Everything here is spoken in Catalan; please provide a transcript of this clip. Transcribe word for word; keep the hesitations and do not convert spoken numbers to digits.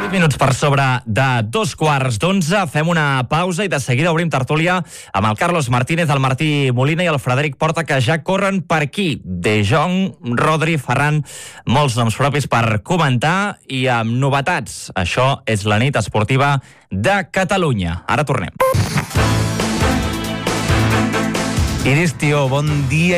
vuit minuts per sobre de dos quarts d'onze. Fem una pausa i de seguida obrim tertúlia amb el Carlos Martínez, el Martí Molina i el Frederic Porta, que ja corren per aquí. De Jong, Rodri, Ferran, molts noms propis per comentar i amb novetats. Això és la nit esportiva de Catalunya. Ara tornem. Iris, tio, bon dia